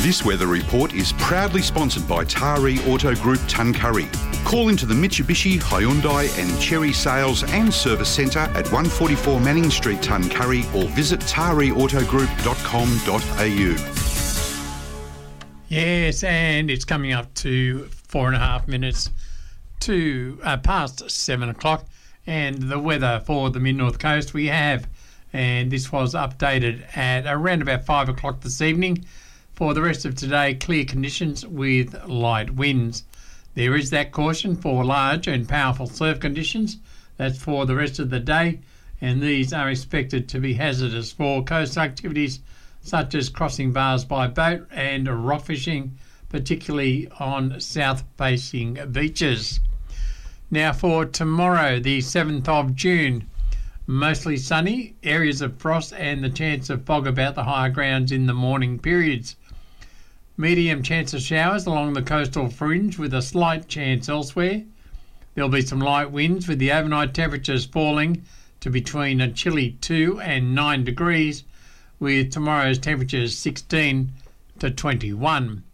This weather report is proudly sponsored by Tari Auto Group Tuncurry. Call into the Mitsubishi, Hyundai and Chery Sales and Service Centre at 144 Manning Street, Tuncurry, or visit tariautogroup.com.au. Yes, and it's coming up to 4.5 minutes to past 7 o'clock, and the weather for the Mid-North Coast we have, and this was updated at around about 5 o'clock this evening. For the rest of today, clear conditions with light winds. There is that caution for large and powerful surf conditions. That's for the rest of the day, and these are expected to be hazardous for coastal activities such as crossing bars by boat and rock fishing, particularly on south-facing beaches. Now for tomorrow, the 7th of June, mostly sunny, areas of frost and the chance of fog about the higher grounds in the morning periods. Medium chance of showers along the coastal fringe with a slight chance elsewhere. There'll be some light winds with the overnight temperatures falling to between a chilly 2 and 9 degrees, with tomorrow's temperatures 16 to 21.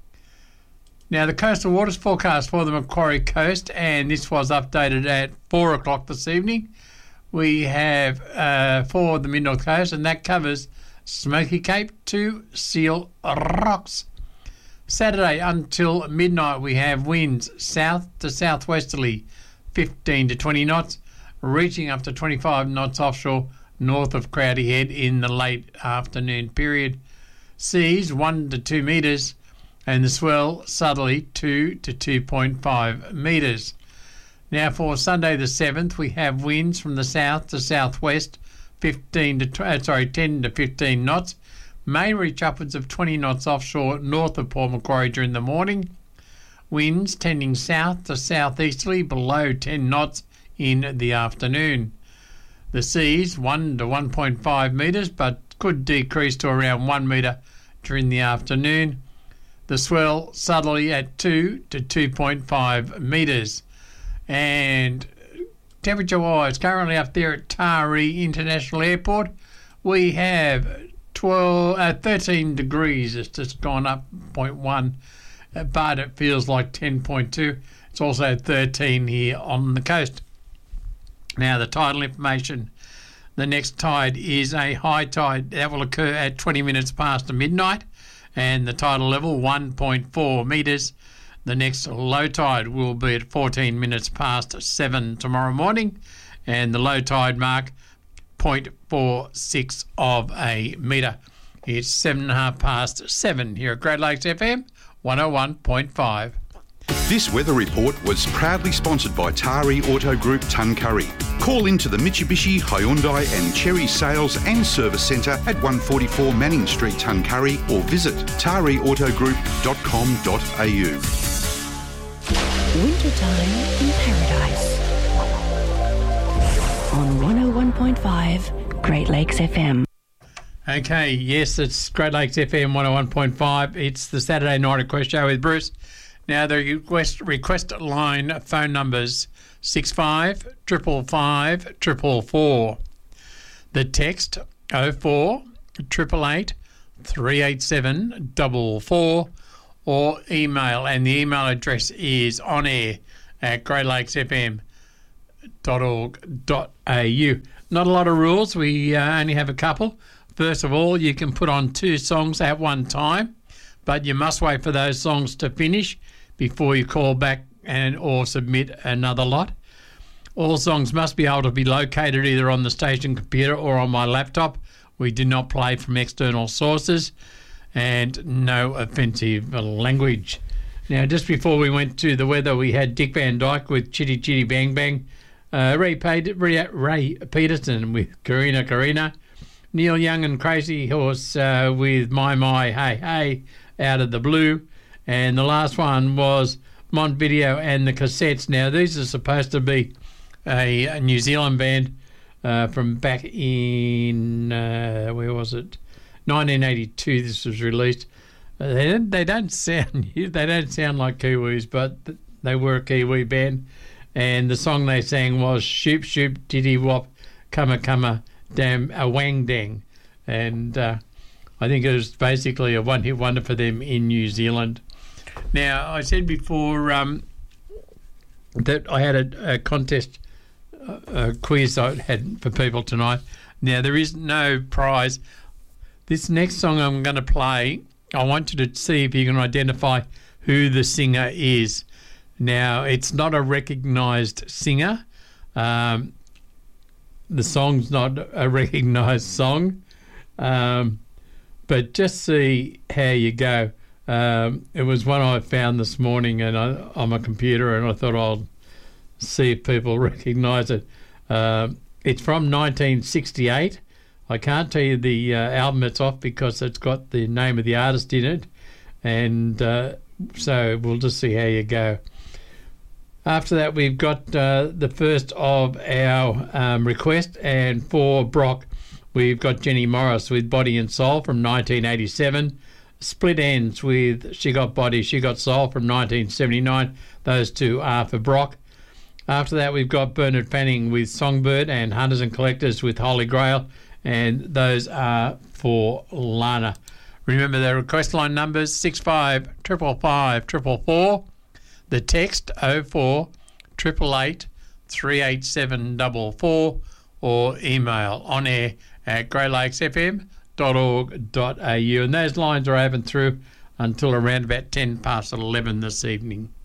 Now the coastal waters forecast for the Macquarie Coast, and this was updated at 4 o'clock this evening. We have for the Mid-North Coast, and that covers Smoky Cape to Seal Rocks. Saturday until midnight we have winds south to southwesterly 15 to 20 knots, reaching up to 25 knots offshore north of Crowdy Head in the late afternoon period. Seas 1 to 2 metres, and the swell southerly 2 to 2.5 metres. Now for Sunday the 7th we have winds from the south to southwest 10 to 15 knots, may reach upwards of 20 knots offshore north of Port Macquarie during the morning. Winds tending south to southeasterly below 10 knots in the afternoon. The seas 1 to 1.5 metres, but could decrease to around 1 metre during the afternoon. The swell southerly at 2 to 2.5 metres. And temperature-wise, currently up there at Taree International Airport, we have 13 degrees. It's just gone up 0.1, but it feels like 10.2. It's also 13 here on the coast. Now the tidal information. The next tide is a high tide that will occur at 20 minutes past midnight, and the tidal level 1.4 metres. The next low tide will be at 14 minutes past 7 tomorrow morning, and the low tide mark 0.46 of a metre. It's 7.5 past 7 here at Great Lakes FM 101.5. This weather report was proudly sponsored by Tari Auto Group Tuncurry. Call into the Mitsubishi, Hyundai and Chery Sales and Service Centre at 144 Manning Street, Tuncurry, or visit tariautogroup.com.au. Wintertime in Paradise on 101.5 Great Lakes FM. Okay, yes, it's Great Lakes FM 101.5. It's the Saturday Night Request Show with Bruce. Now, the request line phone numbers 65 555 444. The text 04 888 387 444, or email, and the email address is onair@greatlatesfm.org.au. Not a lot of rules. We only have a couple. First of all, you can put on 2 songs at one time, but you must wait for those songs to finish before you call back or submit another lot. All songs must be able to be located either on the station computer or on my laptop. We do not play from external sources, and no offensive language. Now, just before we went to the weather, we had Dick Van Dyke with Chitty Chitty Bang Bang, Ray Peterson with Karina, Neil Young and Crazy Horse with My Hey Hey Out of the Blue, and the last one was Montevideo and the Cassettes. Now, these are supposed to be a New Zealand band from back in, where was it? 1982 this was released. They don't sound like Kiwis, but they were a Kiwi band, and the song they sang was Shoop Shoop Diddy Wop Cumma Cumma Damn a Wang Dang, and I think it was basically a one-hit wonder for them in New Zealand. Now, I said before that I had a contest, a quiz I had for people tonight. Now, there is no prize. This next song I'm going to play, I want you to see if you can identify who the singer is. Now, it's not a recognised singer. The song's not a recognised song. But just see how you go. It was one I found this morning on my computer, and I thought I'll see if people recognise it. It's from 1968. I can't tell you the album it's off because it's got the name of the artist in it, and so we'll just see how you go. After that, we've got the first of our request, and for Brock, we've got Jenny Morris with Body and Soul from 1987. Split Ends with She Got Body, She Got Soul from 1979. Those two are for Brock. After that, we've got Bernard Fanning with Songbird and Hunters and Collectors with Holy Grail, and those are for Lana. Remember the request line numbers 65555444, the text 04 888 38744, or email onair@greatlakesfm.org.au, and those lines are open through until around about 11 this evening.